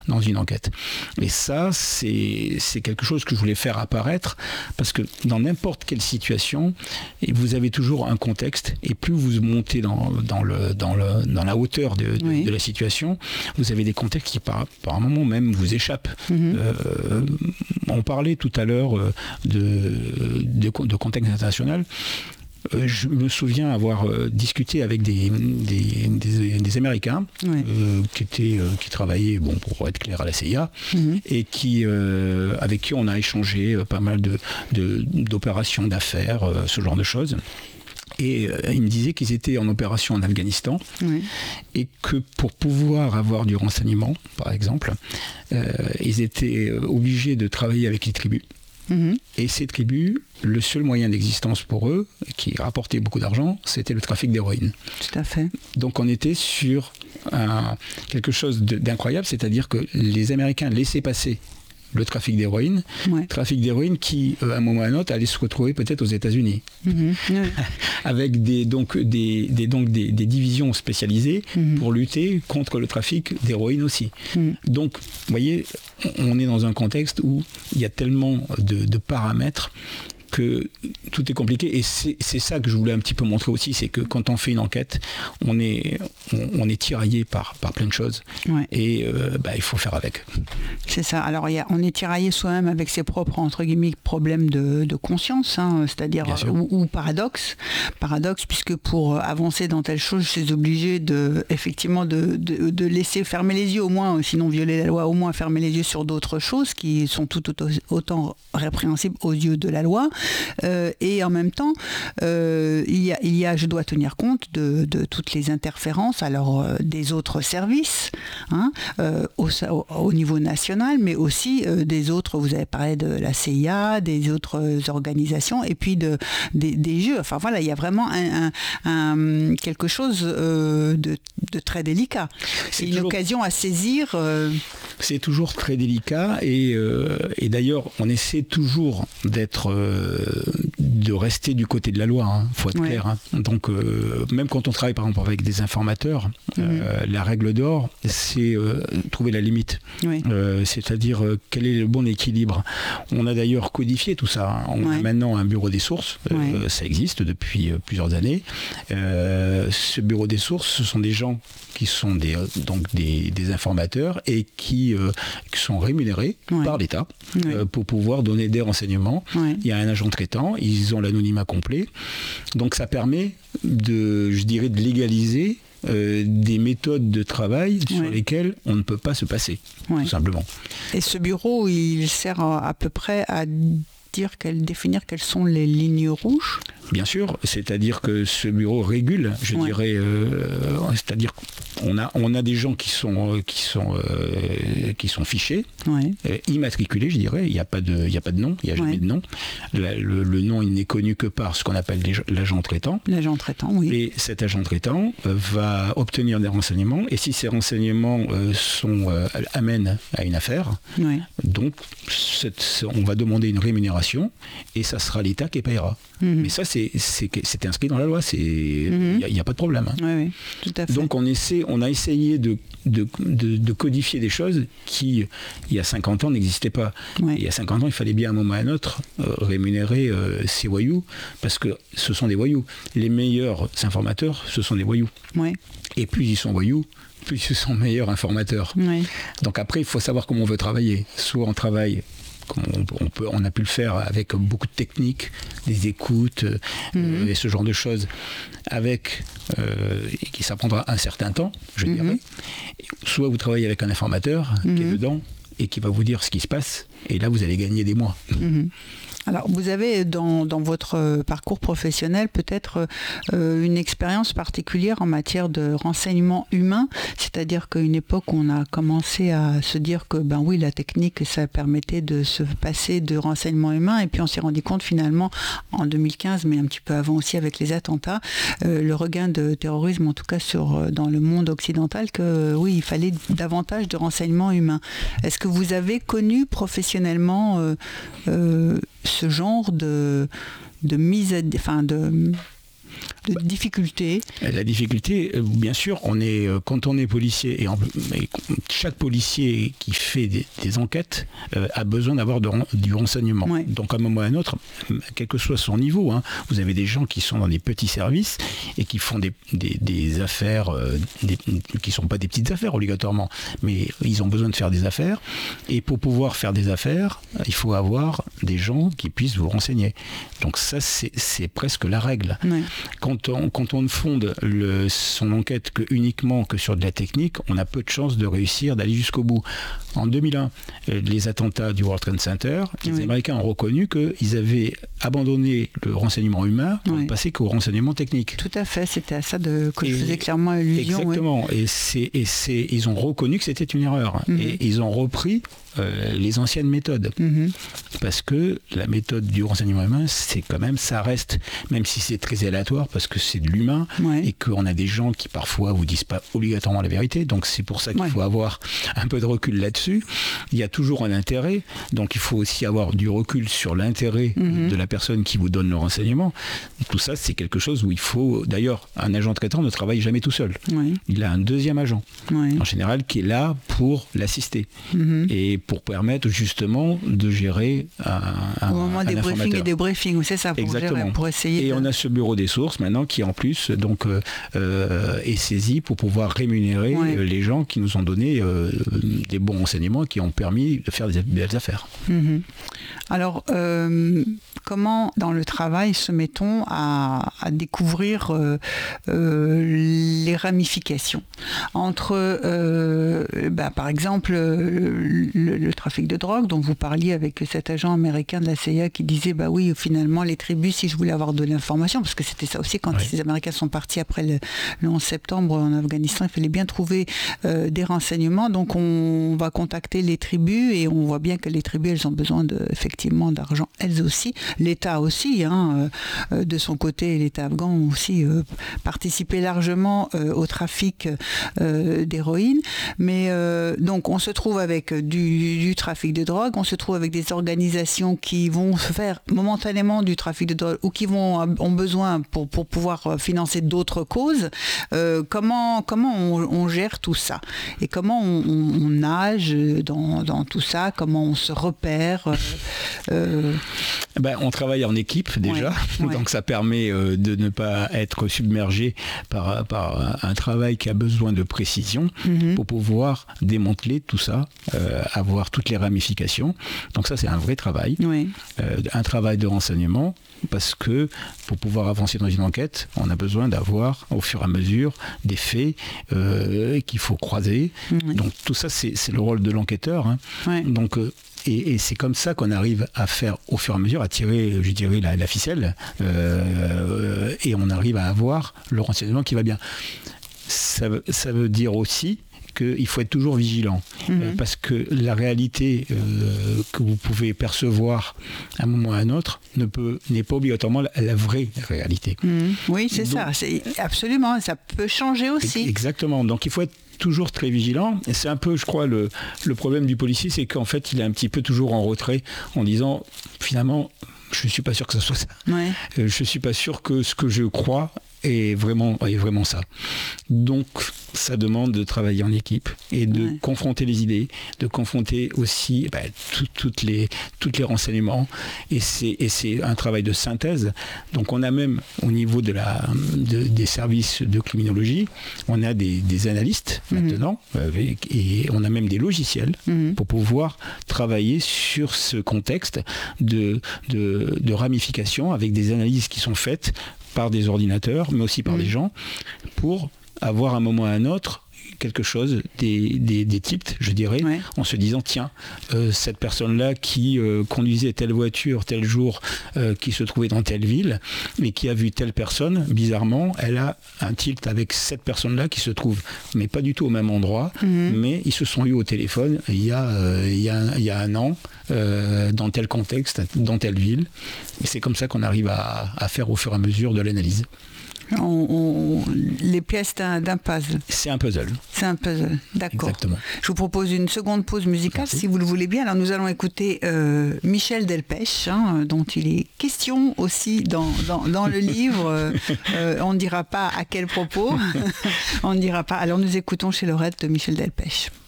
dans une enquête. Et ça, c'est quelque chose que je voulais faire apparaître, parce que dans n'importe quelle situation, vous avez toujours un contexte, et plus vous montez dans la hauteur de la situation, vous avez des contextes qui par un moment même vous échappent. On parlait tout à l'heure de contexte international. Je me souviens avoir discuté avec des Américains qui travaillaient, pour être clair, à la CIA, et avec qui on a échangé pas mal d'opérations d'affaires, ce genre de choses. Et ils me disaient qu'ils étaient en opération en Afghanistan, et que pour pouvoir avoir du renseignement, par exemple, ils étaient obligés de travailler avec les tribus. Et ces tribus, le seul moyen d'existence pour eux, qui rapportait beaucoup d'argent, c'était le trafic d'héroïne. Tout à fait. Donc on était sur quelque chose d'incroyable, c'est-à-dire que les Américains laissaient passer le trafic d'héroïne, trafic d'héroïne qui, à un moment ou à un autre, allait se retrouver peut-être aux États-Unis, avec des divisions spécialisées pour lutter contre le trafic d'héroïne aussi. Donc, vous voyez, on est dans un contexte où il y a tellement de paramètres que tout est compliqué, et c'est ça que je voulais un petit peu montrer aussi, c'est que quand on fait une enquête, on est tiraillé par plein de choses, et il faut faire avec. C'est ça. Alors on est tiraillé soi-même avec ses propres, entre guillemets, problèmes de conscience, c'est-à-dire ou paradoxe, puisque pour avancer dans telle chose, je suis obligé effectivement de laisser fermer les yeux, au moins, sinon violer la loi, au moins fermer les yeux sur d'autres choses qui sont tout autant répréhensibles aux yeux de la loi. Et en même temps, je dois tenir compte de toutes les interférences, alors des autres services, au niveau national, mais aussi des autres. Vous avez parlé de la CIA, des autres organisations, et puis des jeux. Enfin voilà, il y a vraiment quelque chose de très délicat. C'est une occasion à saisir. C'est toujours très délicat, et d'ailleurs, on essaie toujours de rester du côté de la loi, faut être clair. Donc, même quand on travaille par exemple avec des informateurs, la règle d'or, c'est trouver la limite. C'est-à-dire quel est le bon équilibre. On a d'ailleurs codifié tout ça. On a maintenant un bureau des sources, ça existe depuis plusieurs années. Ce bureau des sources, ce sont des gens qui sont des informateurs, et qui sont rémunérés par l'État pour pouvoir donner des renseignements. Il y a un agent traitant, ils ont l'anonymat complet, donc ça permet de légaliser des méthodes de travail sur lesquelles on ne peut pas se passer, tout simplement. Et ce bureau, il sert à peu près à définir quelles sont les lignes rouges? Bien sûr, c'est-à-dire que ce bureau régule, je dirais, c'est-à-dire qu'on a des gens qui sont fichés, immatriculés, je dirais. Il n'y a pas de nom, il n'y a jamais de nom. Le nom, il n'est connu que par ce qu'on appelle l'agent traitant. L'agent traitant, oui. Et cet agent traitant va obtenir des renseignements, et si ces renseignements amènent à une affaire, donc on va demander une rémunération, et ça sera l'État qui payera. Mais ça, c'est inscrit dans la loi, il n'y a pas de problème. Oui, tout à fait. Donc on a essayé de codifier des choses qui, il y a 50 ans, n'existaient pas. Et il y a 50 ans, il fallait bien à un moment ou à un autre rémunérer ces voyous, parce que ce sont des voyous. Les meilleurs informateurs, ce sont des voyous. Et plus ils sont voyous, plus ils sont meilleurs informateurs. Donc après, il faut savoir comment on veut travailler. Soit on travaille comme on a pu le faire avec beaucoup de techniques, des écoutes et ce genre de choses, et qui s'apprendra un certain temps, je dirais. Soit vous travaillez avec un informateur qui est dedans et qui va vous dire ce qui se passe, et là vous allez gagner des mois. Alors, vous avez dans votre parcours professionnel peut-être une expérience particulière en matière de renseignement humain, c'est-à-dire qu'à une époque, on a commencé à se dire que, la technique, ça permettait de se passer de renseignement humain, et puis on s'est rendu compte finalement, en 2015, mais un petit peu avant aussi avec les attentats, le regain de terrorisme, en tout cas dans le monde occidental, que oui, il fallait davantage de renseignement humain. Est-ce que vous avez connu professionnellement ce genre de mise de difficulté? La difficulté, bien sûr, quand on est policier, et chaque policier qui fait des enquêtes a besoin d'avoir du renseignement. Ouais. Donc à un moment ou à un autre, quel que soit son niveau, vous avez des gens qui sont dans des petits services et qui font des affaires qui ne sont pas des petites affaires obligatoirement, mais ils ont besoin de faire des affaires. Et pour pouvoir faire des affaires, il faut avoir des gens qui puissent vous renseigner. Donc ça, c'est presque la règle. Ouais. Quand on ne fonde son enquête uniquement sur de la technique, on a peu de chances de réussir, d'aller jusqu'au bout. En 2001, les attentats du World Trade Center, les Américains ont reconnu qu'ils avaient abandonné le renseignement humain pour ne passer qu'au renseignement technique. Tout à fait, c'était à ça que je faisais clairement allusion. Exactement, et ils ont reconnu que c'était une erreur. Et ils ont repris les anciennes méthodes. Parce que la méthode du renseignement humain, c'est quand même, ça reste, même si c'est très aléatoire, parce que c'est de l'humain, et qu'on a des gens qui parfois vous disent pas obligatoirement la vérité, donc c'est pour ça qu'il faut avoir un peu de recul là-dessus. Il y a toujours un intérêt, donc il faut aussi avoir du recul sur l'intérêt de la personne qui vous donne le renseignement. Tout ça, c'est quelque chose où il faut, d'ailleurs, un agent traitant ne travaille jamais tout seul. Il a un deuxième agent, en général, qui est là pour l'assister. Et pour permettre justement de gérer au moment des briefings et des briefings, c'est ça, pour essayer. Et on a ce bureau des sources maintenant qui en plus est saisi pour pouvoir rémunérer les gens qui nous ont donné des bons renseignements qui ont permis de faire des belles affaires. Alors, comment dans le travail se met-on à découvrir les ramifications entre, par exemple, le trafic de drogue dont vous parliez avec cet agent américain de la CIA qui disait oui, finalement les tribus, si je voulais avoir de l'information, parce que c'était ça aussi quand les Américains sont partis après le 11 septembre en Afghanistan, il fallait bien trouver des renseignements, donc on va contacter les tribus et on voit bien que les tribus, elles ont besoin effectivement d'argent, elles aussi, l'État aussi, de son côté, l'État afghan aussi participé largement au trafic d'héroïne, mais donc on se trouve avec du trafic de drogue, on se trouve avec des organisations qui vont faire momentanément du trafic de drogue ou qui ont besoin pour pouvoir financer d'autres causes. Comment on gère tout ça et comment on nage dans tout ça, comment on se repère on travaille en équipe déjà, donc ça permet de ne pas être submergé par un travail qui a besoin de précision pour pouvoir démanteler tout ça, avoir toutes les ramifications. Donc ça, c'est un vrai travail, un travail de renseignement, parce que pour pouvoir avancer dans une enquête, on a besoin d'avoir au fur et à mesure des faits qu'il faut croiser. Donc tout ça, c'est le rôle de l'enquêteur. Donc et c'est comme ça qu'on arrive à faire au fur et à mesure, à tirer, je dirais, la ficelle, et on arrive à avoir le renseignement qui va bien. Ça veut dire aussi qu'il faut être toujours vigilant, parce que la réalité que vous pouvez percevoir à un moment ou à un autre n'est pas obligatoirement la vraie réalité. Oui, c'est ça, c'est absolument, ça peut changer aussi. Exactement, donc il faut être toujours très vigilant, et c'est un peu, je crois, le problème du policier, c'est qu'en fait il est un petit peu toujours en retrait en disant finalement je ne suis pas sûr que ce soit ça, je ne suis pas sûr que ce que je crois est vraiment ça. Donc ça demande de travailler en équipe et de confronter les idées, de confronter aussi toutes les renseignements, et c'est un travail de synthèse. Donc on a même au niveau des services de criminologie, on a des analystes maintenant, et on a même des logiciels pour pouvoir travailler sur ce contexte de ramification, avec des analyses qui sont faites par des ordinateurs, mais aussi par des gens, pour avoir à un moment ou à un autre quelque chose, des tips, je dirais, en se disant, tiens, cette personne-là qui conduisait telle voiture tel jour, qui se trouvait dans telle ville, et qui a vu telle personne, bizarrement, elle a un tilt avec cette personne-là qui se trouve, mais pas du tout au même endroit, mais ils se sont eus au téléphone il y a un an, dans tel contexte, dans telle ville, et c'est comme ça qu'on arrive à faire au fur et à mesure de l'analyse. les pièces d'un puzzle. C'est un puzzle. C'est un puzzle, d'accord. Exactement. Je vous propose une seconde pause musicale, si vous le voulez bien. Alors nous allons écouter Michel Delpech, dont il est question aussi dans le livre. On ne dira pas à quel propos. On ne dira pas. Alors nous écoutons Chez Lorette de Michel Delpech.